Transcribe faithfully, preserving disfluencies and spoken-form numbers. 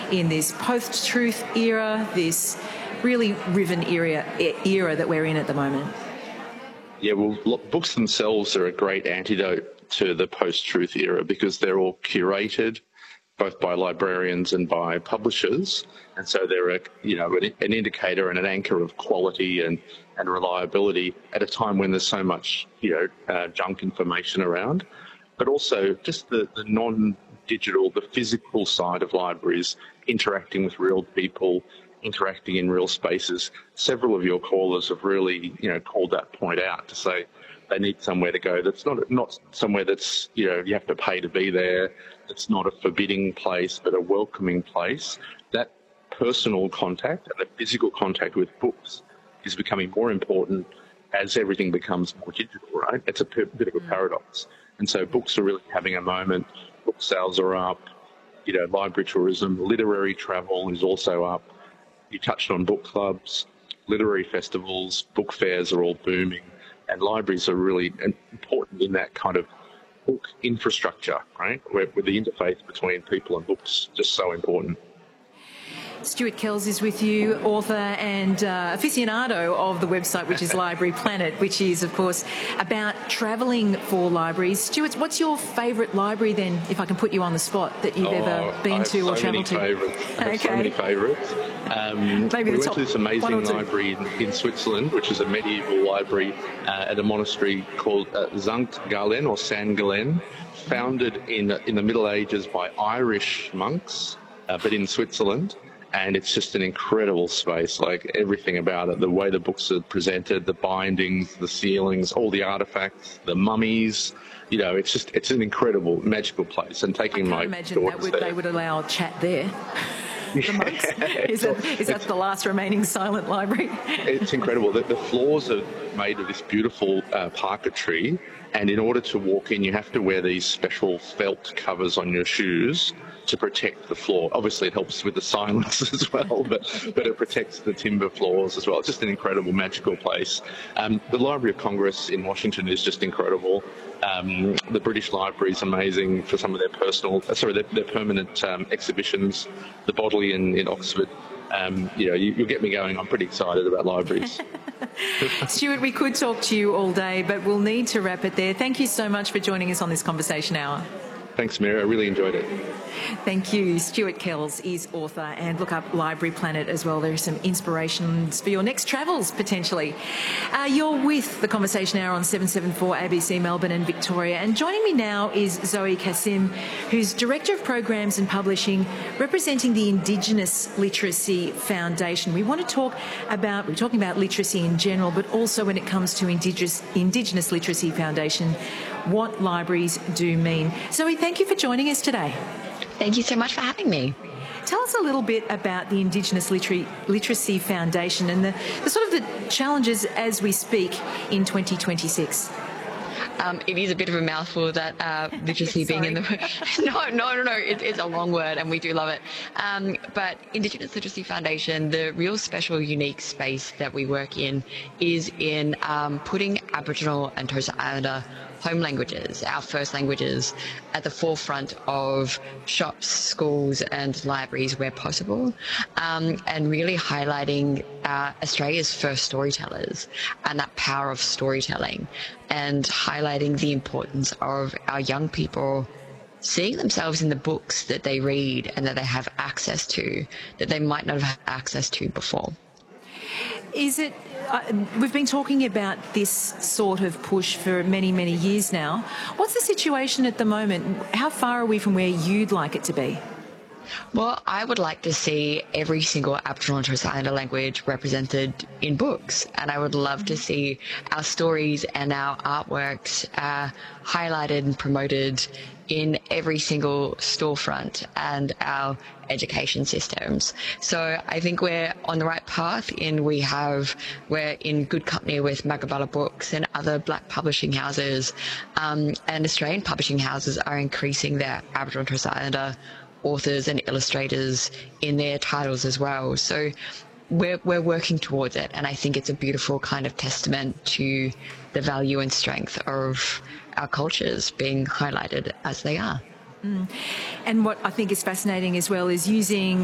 in this post-truth era, this really riven era, era that we're in at the moment? Yeah, well, look, books themselves are a great antidote to the post-truth era because they're all curated, both by librarians and by publishers, and so they're a, you know, an, an indicator and an anchor of quality and, and reliability at a time when there's so much, you know, uh, junk information around. But also just the, the non-digital, the physical side of libraries, interacting with real people, interacting in real spaces. Several of your callers have really, you know, called that point out to say they need somewhere to go that's not not somewhere that's, you know, you have to pay to be there. It's not a forbidding place, but a welcoming place. That personal contact and the physical contact with books is becoming more important as everything becomes more digital, right? It's a bit of a paradox. And so books are really having a moment. Book sales are up. You know, library tourism, literary travel is also up. You touched on book clubs, literary festivals, book fairs are all booming, and libraries are really important in that kind of book infrastructure, right? Where, where the interface between people and books is just so important. Stuart Kells is with you, author and uh, aficionado of the website, which is Library Planet, which is, of course, about travelling for libraries. Stuart, what's your favourite library then, if I can put you on the spot, that you've oh, ever been to so or travelled to? Favourites. I have okay. so many favourites. Um, Maybe we the went to this amazing library in, in Switzerland, which is a medieval library uh, at a monastery called uh, Sankt Gallen or San Gallen, founded in, in the Middle Ages by Irish monks, uh, but in Switzerland. And it's just an incredible space, like everything about it, the way the books are presented, the bindings, the ceilings, all the artifacts, the mummies, you know, it's just, it's an incredible, magical place. And taking I my can't imagine that would, they would allow chat there. The monks? Is, it, is that the last remaining silent library? It's incredible. The, the floors are made of this beautiful uh, parquetry, and in order to walk in, you have to wear these special felt covers on your shoes to protect the floor. Obviously, it helps with the silence as well, but, but it protects the timber floors as well. It's just an incredible, magical place. Um, the Library of Congress in Washington is just incredible. Um, the British Library is amazing for some of their personal, uh, sorry, their, their permanent um, exhibitions. The Bodleian in Oxford. Um, you know, you, you'll get me going. I'm pretty excited about libraries. Stuart, we could talk to you all day, but we'll need to wrap it there. Thank you so much for joining us on this conversation hour. Thanks, Mary. I really enjoyed it. Thank you. Stuart Kells is author, and look up Library Planet as well. There are some inspirations for your next travels, potentially. Uh, you're with the Conversation Hour on seven seventy-four A B C Melbourne and Victoria. And joining me now is Zoe Kasim, who's Director of Programs and Publishing, representing the Indigenous Literacy Foundation. We want to talk about, we're talking about literacy in general, but also when it comes to Indigenous, Indigenous Literacy Foundation, what libraries do mean. Zoe, thank you for joining us today. Thank you so much for having me. Tell us a little bit about the Indigenous Liter- Literacy Foundation and the, the sort of the challenges as we speak in twenty twenty-six. Um, it is a bit of a mouthful, that uh, literacy being in the... no, no, no, no, it, it's a long word and we do love it. Um, but Indigenous Literacy Foundation, the real special, unique space that we work in is in um, putting Aboriginal and Torres Strait Islander home languages, our first languages, at the forefront of shops, schools and libraries where possible, um, and really highlighting uh, Australia's first storytellers and that power of storytelling, and highlighting the importance of our young people seeing themselves in the books that they read and that they have access to, that they might not have had access to before. Is it, uh, we've been talking about this sort of push for many, many years now. What's the situation at the moment? How far are we from where you'd like it to be? Well, I would like to see every single Aboriginal and Torres Strait Islander language represented in books, and I would love to see our stories and our artworks uh, highlighted and promoted in every single storefront and our education systems. So I think we're on the right path in we have, we're in good company with Magabala Books and other black publishing houses, um, and Australian publishing houses are increasing their Aboriginal and Torres Strait Islander authors and illustrators in their titles as well. So we're, we're working towards it, and I think it's a beautiful kind of testament to the value and strength of our cultures being highlighted as they are. Mm. And what I think is fascinating as well is using